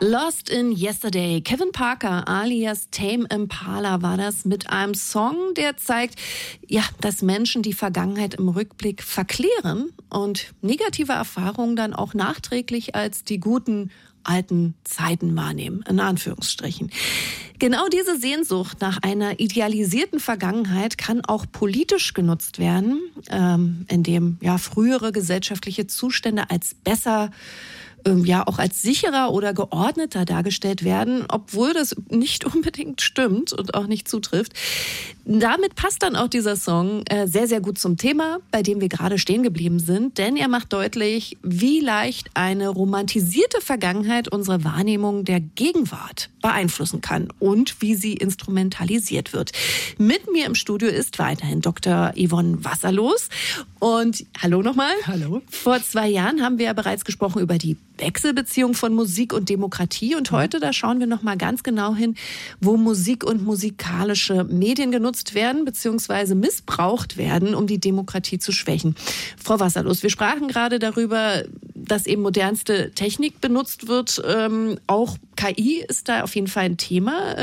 Lost in Yesterday. Kevin Parker alias Tame Impala war das mit einem Song, der zeigt, ja, dass Menschen die Vergangenheit im Rückblick verklären und negative Erfahrungen dann auch nachträglich als die guten alten Zeiten wahrnehmen, in Anführungsstrichen. Genau diese Sehnsucht nach einer idealisierten Vergangenheit kann auch politisch genutzt werden, indem ja frühere gesellschaftliche Zustände als besser, ja auch als sicherer oder geordneter dargestellt werden, obwohl das nicht unbedingt stimmt und auch nicht zutrifft. Damit passt dann auch dieser Song sehr, sehr gut zum Thema, bei dem wir gerade stehen geblieben sind, denn er macht deutlich, wie leicht eine romantisierte Vergangenheit unsere Wahrnehmung der Gegenwart beeinflussen kann und wie sie instrumentalisiert wird. Mit mir im Studio ist weiterhin Dr. Yvonne Wasserlos. Und hallo nochmal. Hallo. Vor 2 Jahren haben wir ja bereits gesprochen über die Wechselbeziehung von Musik und Demokratie. Und heute, da schauen wir nochmal ganz genau hin, wo Musik und musikalische Medien genutzt werden bzw. missbraucht werden, um die Demokratie zu schwächen. Frau Wasserlos, wir sprachen gerade darüber, dass eben modernste Technik benutzt wird. Auch KI ist da auf jeden Fall ein Thema.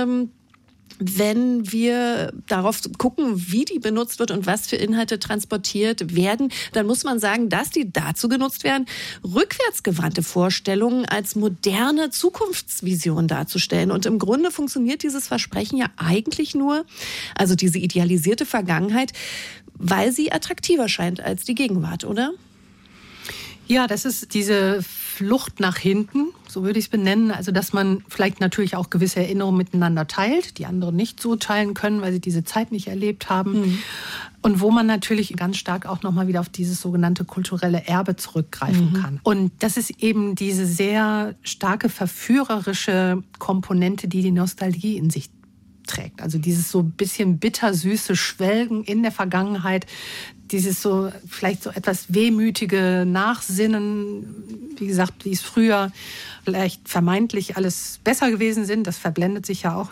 Wenn wir darauf gucken, wie die benutzt wird und was für Inhalte transportiert werden, dann muss man sagen, dass die dazu genutzt werden, rückwärtsgewandte Vorstellungen als moderne Zukunftsvision darzustellen. Und im Grunde funktioniert dieses Versprechen ja eigentlich nur, also diese idealisierte Vergangenheit, weil sie attraktiver scheint als die Gegenwart, oder? Ja, das ist diese Flucht nach hinten, so würde ich es benennen. Also, dass man vielleicht natürlich auch gewisse Erinnerungen miteinander teilt, die anderen nicht so teilen können, weil sie diese Zeit nicht erlebt haben. Mhm. Und wo man natürlich ganz stark auch nochmal wieder auf dieses sogenannte kulturelle Erbe zurückgreifen kann. Und das ist eben diese sehr starke verführerische Komponente, die die Nostalgie in sich trägt. Also dieses so ein bisschen bittersüße Schwelgen in der Vergangenheit, dieses so vielleicht so etwas wehmütige Nachsinnen, wie gesagt, wie es früher vielleicht vermeintlich alles besser gewesen sind, das verblendet sich ja auch